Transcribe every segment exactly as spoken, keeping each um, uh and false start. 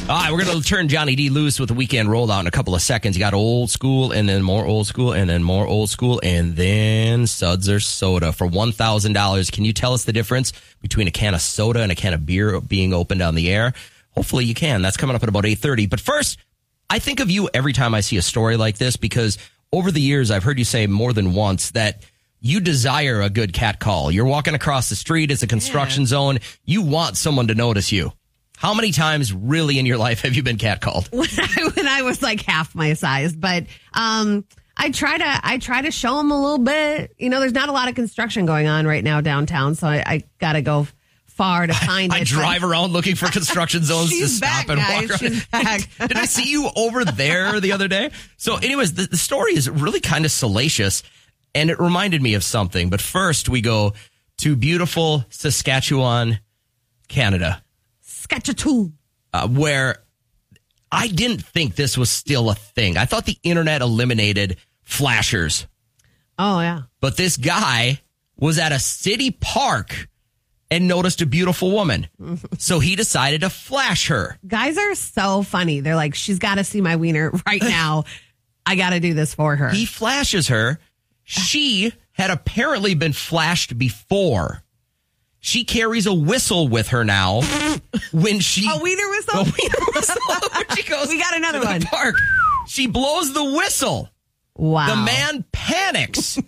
All right, we're going to turn Johnny D loose with the weekend rollout in a couple of seconds. You got old school and then more old school and then more old school and then suds or soda for one thousand dollars. Can you tell us the difference between a can of soda and a can of beer being opened on the air? Hopefully you can. That's coming up at about eight thirty. But first, I think of you every time I see a story like this because over the years, I've heard you say more than once that you desire a good cat call. You're walking across the street. It's a construction yeah. zone. You want someone to notice you. How many times really in your life have you been catcalled? When I, when I was like half my size, but um, I try to I try to show them a little bit. You know, there's not a lot of construction going on right now downtown, so I, I got to go far to find I, it. I drive but around looking for construction zones to back, stop and guys. walk around. She's back. Did I see you over there the other day? So anyways, the, the story is really kind of salacious, and it reminded me of something. But first, we go to beautiful Saskatchewan, Canada. Saskatchewan. Uh, where I didn't think this was still a thing. I thought the internet eliminated flashers. Oh, yeah. But this guy was at a city park and noticed a beautiful woman. So he decided to flash her. Guys are so funny. They're like, she's got to see my wiener right now. I got to do this for her. He flashes her. She had apparently been flashed before. She carries a whistle with her now. When she a wiener whistle. A wiener whistle. When she goes we got another to one. The park. She blows the whistle. Wow. The man panics.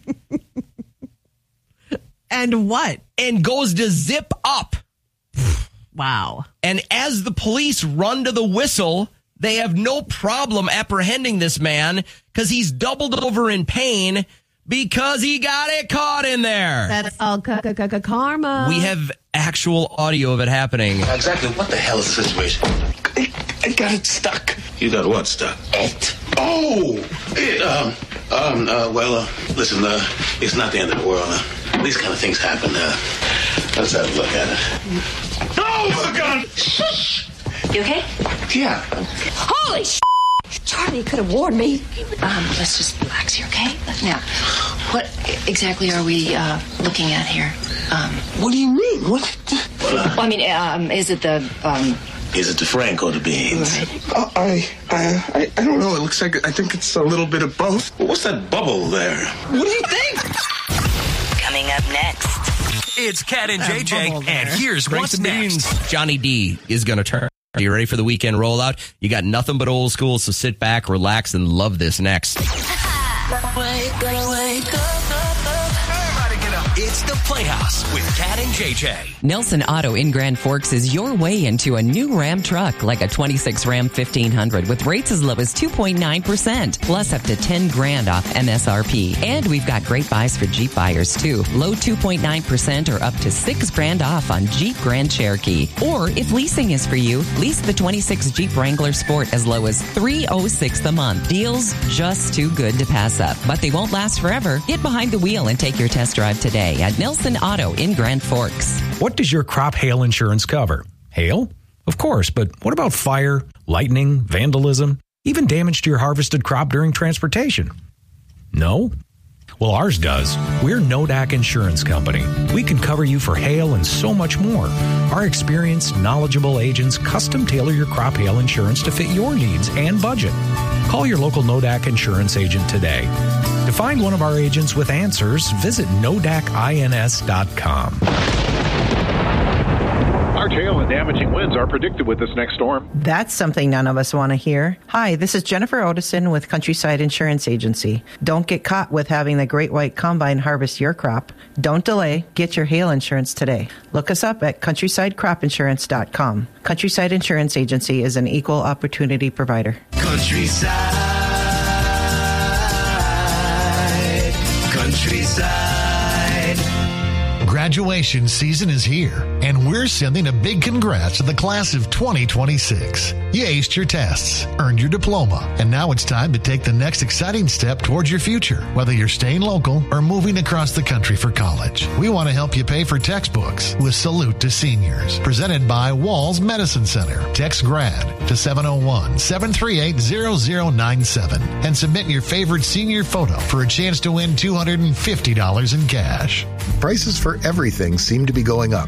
And what? And goes to zip up. Wow. And as the police run to the whistle, they have no problem apprehending this man because he's doubled over in pain because he got it caught in there. That's all karma. We have actual audio of it happening. Exactly what the hell is the situation? I, I got it stuck. You got what stuck? It. Oh! It, um, um, uh, well, uh, listen, uh, it's not the end of the world. Uh, these kind of things happen. Uh, let's have a look at it. Oh, my God! Shh! You okay? Yeah. Holy sh! Charlie could have warned me. Um, let's just relax here, okay? Now, what exactly are we uh, looking at here? Um, what do you mean? What? Well, uh, well, I mean, um, is it the... Um, is it the Franco the beans? Right. Uh, I, I, I don't know. It looks like I think it's a little bit of both. Well, what's that bubble there? What do you think? Coming up next, it's Cat and J J, and here's what's next. Johnny D is going to turn. Are you ready for the weekend rollout? You got nothing but old school, so sit back, relax, and love this next. It's the Playhouse with Cat and J J. Nelson Auto in Grand Forks is your way into a new Ram truck, like a twenty-six Ram fifteen hundred with rates as low as two point nine percent, plus up to ten grand off M S R P. And we've got great buys for Jeep buyers too. Low two point nine percent or up to six grand off on Jeep Grand Cherokee. Or if leasing is for you, lease the twenty-six Jeep Wrangler Sport as low as three hundred six dollars a month. Deals just too good to pass up, but they won't last forever. Get behind the wheel and take your test drive today at Nelson Auto in Grand Forks. What does your crop hail insurance cover? Hail? Of course, but what about fire, lightning, vandalism, even damage to your harvested crop during transportation? No? Well, ours does. We're Nodak Insurance Company. We can cover you for hail and so much more. Our experienced, knowledgeable agents custom tailor your crop hail insurance to fit your needs and budget. Call your local Nodak Insurance agent today. To find one of our agents with answers, visit nodak ins dot com. Large hail and damaging winds are predicted with this next storm. That's something none of us want to hear. Hi, this is Jennifer Otison with Countryside Insurance Agency. Don't get caught with having the Great White Combine harvest your crop. Don't delay. Get your hail insurance today. Look us up at countryside crop insurance dot com. Countryside Insurance Agency is an equal opportunity provider. Countryside. Countryside. Graduation season is here, and we're sending a big congrats to the class of twenty twenty-six. You aced your tests, earned your diploma, and now it's time to take the next exciting step towards your future, whether you're staying local or moving across the country for college. We want to help you pay for textbooks with Salute to Seniors, presented by Walls Medicine Center. Text GRAD to seven oh one, seven three eight, zero zero nine seven and submit your favorite senior photo for a chance to win two hundred fifty dollars in cash. Prices for everything seem to be going up. This is Doctor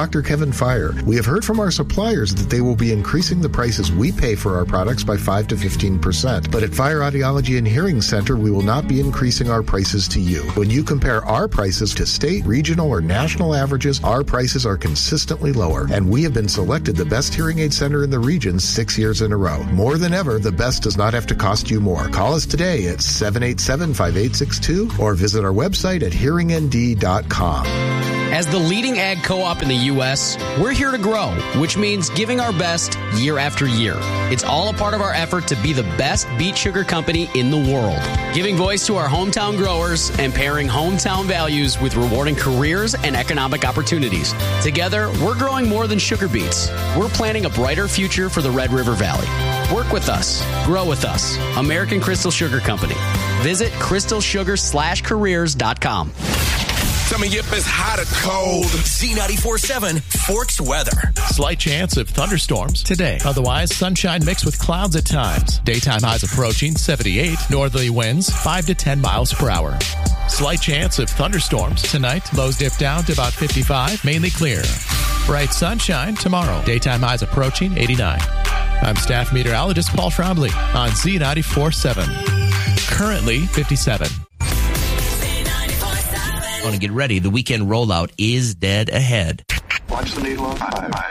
Doctor Kevin Fire. We have heard from our suppliers that they will be increasing the prices we pay for our products by five to fifteen percent. But at Fire Audiology and Hearing Center, we will not be increasing our prices to you. When you compare our prices to state, regional, or national averages, our prices are consistently lower. And we have been selected the best hearing aid center in the region six years in a row. More than ever, the best does not have to cost you more. Call us today at seven eight seven, five eight six two or visit our website at hearing n d dot com. As the leading ag co-op in the U S, we're here to grow, which means giving our best year after year. It's all a part of our effort to be the best beet sugar company in the world, giving voice to our hometown growers and pairing hometown values with rewarding careers and economic opportunities. Together, we're growing more than sugar beets. We're planning a brighter future for the Red River Valley. Work with us. Grow with us. American Crystal Sugar Company. Visit crystal sugar slash careers dot com. Coming up is hot or cold. Z ninety-four point seven Forks weather. Slight chance of thunderstorms today. Otherwise, sunshine mixed with clouds at times. Daytime highs approaching seventy-eight. Northerly winds five to ten miles per hour. Slight chance of thunderstorms tonight. Lows dip down to about fifty-five. Mainly clear. Bright sunshine tomorrow. Daytime highs approaching eighty-nine. I'm staff meteorologist Paul Trombley on Z ninety-four point seven. Currently fifty-seven. I want to get ready. The weekend rollout is dead ahead. Watch the needle on five.